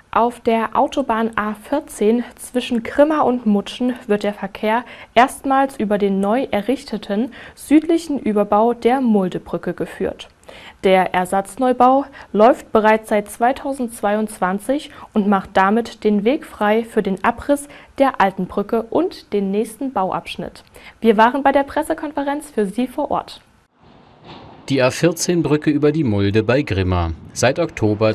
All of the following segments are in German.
Auf der Autobahn A14 zwischen Grimma und Mutschen wird der Verkehr erstmals über den neu errichteten südlichen Überbau der Muldebrücke geführt. Der Ersatzneubau läuft bereits seit 2022 und macht damit den Weg frei für den Abriss der alten Brücke und den nächsten Bauabschnitt. Wir waren bei der Pressekonferenz für Sie vor Ort. Die A14-Brücke über die Mulde bei Grimma. Seit Oktober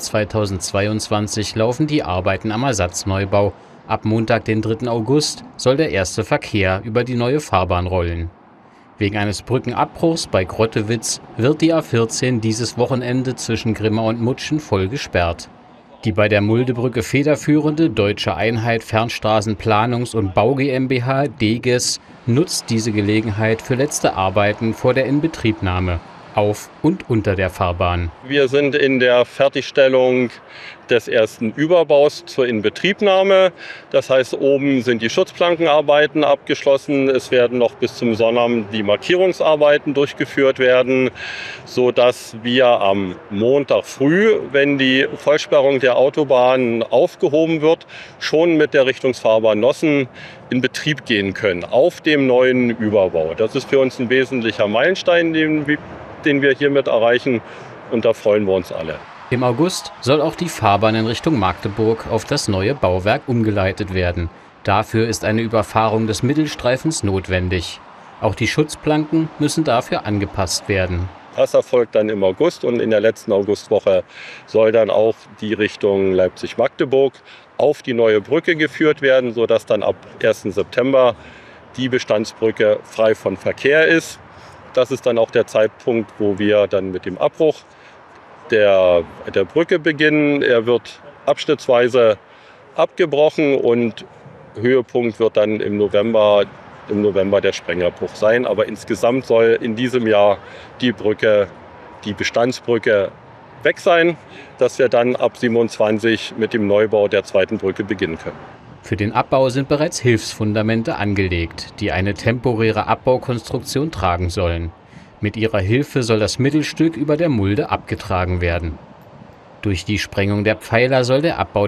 2022 laufen die Arbeiten am Ersatzneubau. Ab Montag, den 3. August, soll der erste Verkehr über die neue Fahrbahn rollen. Wegen eines Brückenabbruchs bei Grottewitz wird die A14 dieses Wochenende zwischen Grimma und Mutschen voll gesperrt. Die bei der Muldebrücke federführende Deutsche Einheit Fernstraßenplanungs- und Bau GmbH (DEGES) nutzt diese Gelegenheit für letzte Arbeiten vor der Inbetriebnahme auf und unter der Fahrbahn. Wir sind in der Fertigstellung des ersten Überbaus zur Inbetriebnahme. Das heißt, oben sind die Schutzplankenarbeiten abgeschlossen. Es werden noch bis zum Sonnabend die Markierungsarbeiten durchgeführt werden, sodass wir am Montag früh, wenn die Vollsperrung der Autobahn aufgehoben wird, schon mit der Richtungsfahrbahn Nossen in Betrieb gehen können auf dem neuen Überbau. Das ist für uns ein wesentlicher Meilenstein, den wir hiermit erreichen, und da freuen wir uns alle. Im August soll auch die Fahrbahn in Richtung Magdeburg auf das neue Bauwerk umgeleitet werden. Dafür ist eine Überfahrung des Mittelstreifens notwendig. Auch die Schutzplanken müssen dafür angepasst werden. Das erfolgt dann im August, und in der letzten Augustwoche soll dann auch die Richtung Leipzig-Magdeburg auf die neue Brücke geführt werden, sodass dann ab 1. September die Bestandsbrücke frei von Verkehr ist. Das ist dann auch der Zeitpunkt, wo wir dann mit dem Abbruch der Brücke beginnen. Er wird abschnittsweise abgebrochen und Höhepunkt wird dann im November der Sprengabbruch sein. Aber insgesamt soll in diesem Jahr die Bestandsbrücke weg sein, dass wir dann ab 27 mit dem Neubau der zweiten Brücke beginnen können. Für den Abbau sind bereits Hilfsfundamente angelegt, die eine temporäre Abbaukonstruktion tragen sollen. Mit ihrer Hilfe soll das Mittelstück über der Mulde abgetragen werden. Durch die Sprengung der Pfeiler soll der Abbau